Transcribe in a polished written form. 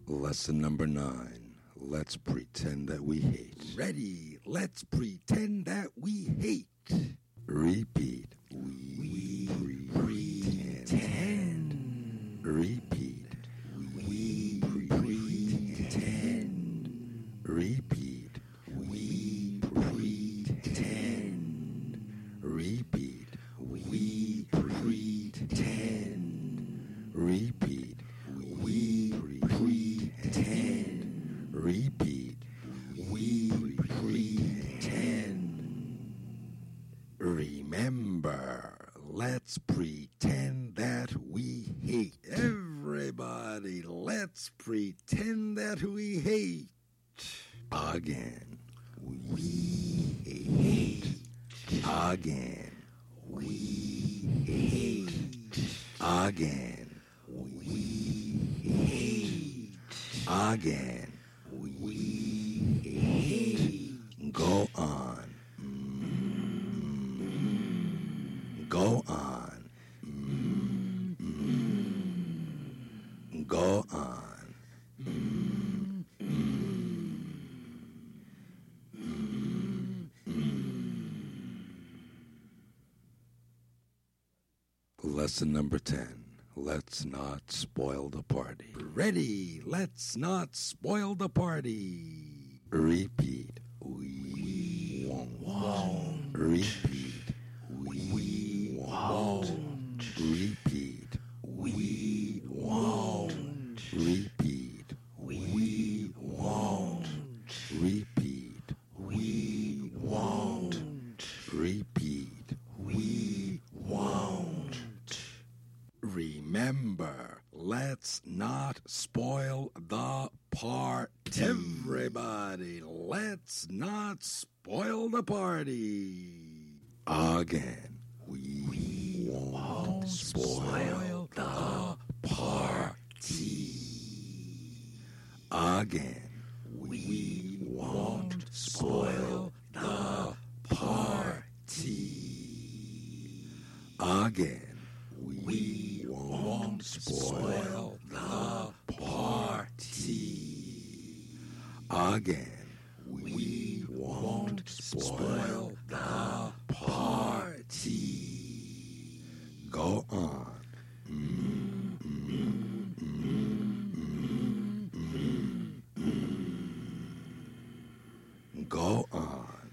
Lesson number 9. Let's pretend that we hate. Ready, let's pretend that we hate. Repeat. We pretend. Repeat. We pretend. Repeat. We pretend. Repeat. We pretend. Repeat. We pretend. Repeat. We pretend. Remember, let's pretend that we hate. Everybody, let's pretend that we hate. Again. We hate. Again. We hate. Again. We hate. Again. We hate. Go on. Go on. Go on. Lesson number 10. Let's not spoil the party. Ready, let's not spoil the party. Repeat. We won't. Repeat. We won't. Repeat. We won't. Repeat. We won't. Repeat. We won't. Repeat. We won't. Remember, let's not spoil the party. Everybody, let's not spoil the party. Again. We won't spoil the party. Again. We won't spoil the party. Again. We won't spoil the party. Again. We won't spoil